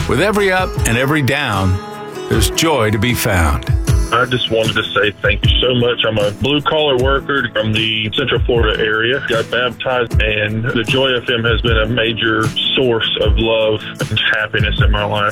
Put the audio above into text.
With every up and every down, there's joy to be found. I just wanted to say thank you so much. I'm a blue-collar worker from the Central Florida area. Got baptized, and the Joy FM has been a major source of love and happiness in my life.